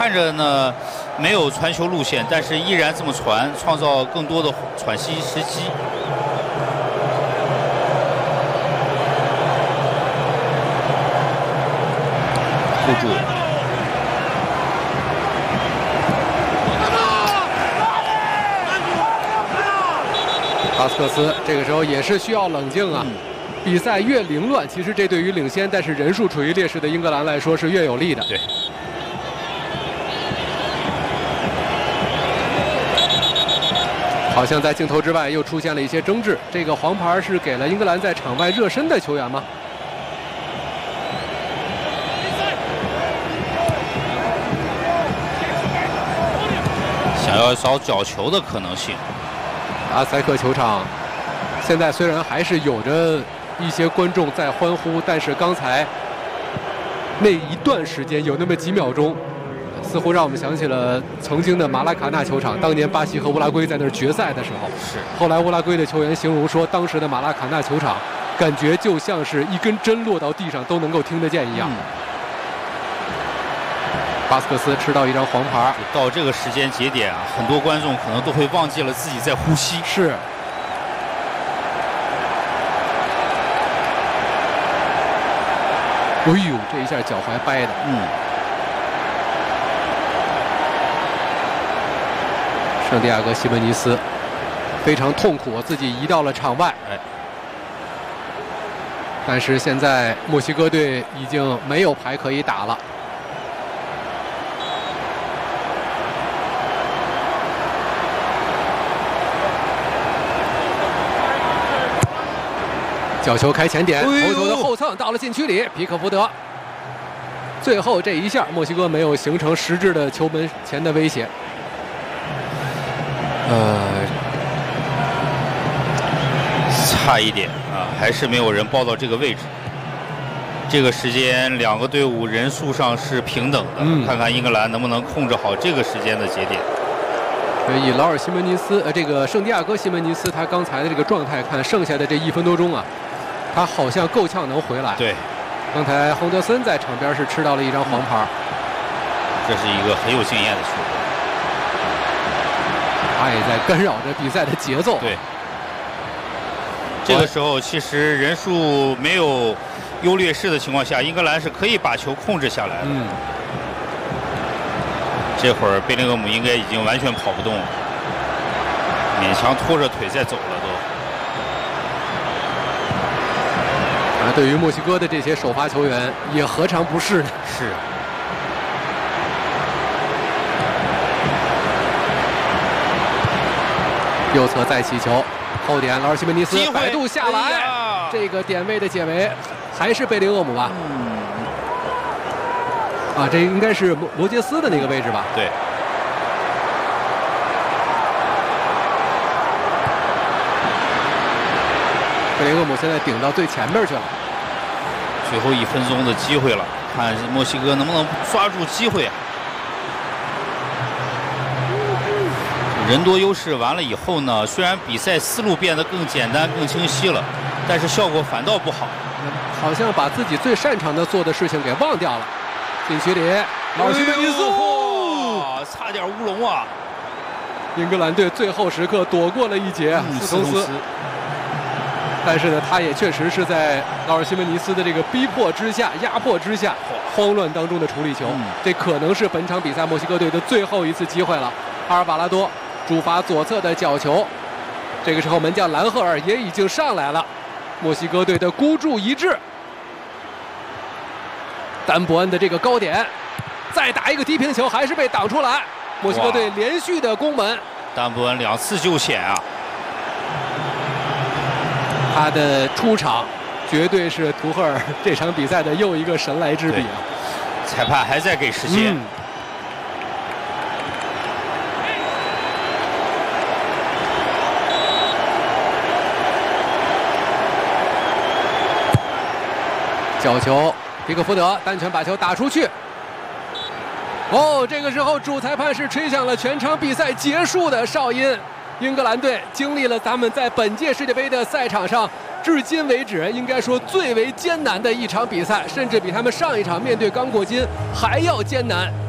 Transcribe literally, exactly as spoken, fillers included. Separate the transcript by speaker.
Speaker 1: 看着呢没有传球路线，但是依然这么传，创造更多的喘息时机。护住。
Speaker 2: 巴斯克斯这个时候也是需要冷静啊。嗯 比赛越凌乱，其实这对于领先但是人数处于劣势的英格兰来说是越有利的。
Speaker 1: 对。
Speaker 2: 好像在镜头之外又出现了一些争执。这个黄牌是给了英格兰在场外热身的球员吗？
Speaker 1: 想要找角球的可能性。
Speaker 2: 阿塞克球场现在虽然还是有着 一些观众在欢呼，但是刚才那一段时间有那么几秒钟，似乎让我们想起了曾经的马拉卡纳球场，当年巴西和乌拉圭在那儿决赛的时候。
Speaker 1: 是。后
Speaker 2: 来乌拉圭的球员形容说，当时的马拉卡纳球场感觉就像是一根针落到地上都能够听得见一样。嗯、巴斯克斯吃到一张黄牌，
Speaker 1: 到这个时间节点啊，很多观众可能都会忘记了自己在呼吸。
Speaker 2: 是。 哎呦，这一下脚踝掰的，嗯。圣地亚哥西门尼斯非常痛苦，自己移到了场外。哎。但是现在墨西哥队已经没有牌可以打了。角球开前点，头球的后蹭到了禁区里，皮克福德。最后这一下，墨西哥没有形成实质的球门前的威胁。
Speaker 1: 呃，差一点啊，还是没有人报到这个位置。这个时间，两个队伍人数上是平等的，嗯、看看英格兰能不能控制好这个时间的节点。
Speaker 2: 以劳尔·西门尼斯，呃，这个圣地亚哥·西门尼斯，他刚才的这个状态看，剩下的这一分多钟啊，他好像够呛能回来。
Speaker 1: 对，
Speaker 2: 刚才亨德森在场边是吃到了一张黄牌，
Speaker 1: 这是一个很有经验的球员，
Speaker 2: 他也在干扰着比赛的节奏。
Speaker 1: 对，这个时候其实人数没有优劣势的情况下，英格兰是可以把球控制下来的。嗯。 这会儿贝林厄姆应该已经完全跑不动了，勉强拖着腿在走了都。
Speaker 2: 啊，对于墨西哥的这些首发球员，也何尝不是呢？
Speaker 1: 是。
Speaker 2: 右侧再起球，后点劳尔·西门尼斯摆渡下来，哎、这个点位的解围还是贝林厄姆吧？嗯。 啊，这应该是罗罗杰斯的那个位置吧？
Speaker 1: 对。
Speaker 2: 贝林厄姆现在顶到最前面去了。
Speaker 1: 最后一分钟的机会了，看墨西哥能不能抓住机会啊！人多优势完了以后呢，虽然比赛思路变得更简单、更清晰了，但是效果反倒不好，
Speaker 2: 好像把自己最擅长的做的事情给忘掉了。 禁区里，劳尔·西门尼斯，
Speaker 1: 哇，差点乌龙啊！
Speaker 2: 英格兰队最后时刻躲过了一劫，斯通斯。但是呢，他也确实是在劳尔·西门尼斯的这个逼迫之下、压迫之下，慌乱当中的处理球。嗯、这可能是本场比赛墨西哥队的最后一次机会了。阿尔瓦拉多主罚左侧的角球，这个时候门将兰赫尔也已经上来了，墨西哥队的孤注一掷。 丹伯恩的这个高点，再打一个低平球，还是被挡出来。墨西哥队连续的攻门，
Speaker 1: 丹伯恩两次救险啊！
Speaker 2: 他的出场绝对是图赫尔这场比赛的又一个神来之笔啊！
Speaker 1: 裁判还在给时间。嗯、
Speaker 2: 角球。 皮克福德单拳把球打出去。哦，这个时候主裁判是吹响了全场比赛结束的哨音。英格兰队经历了咱们在本届世界杯的赛场上至今为止应该说最为艰难的一场比赛，甚至比他们上一场面对刚果金还要艰难。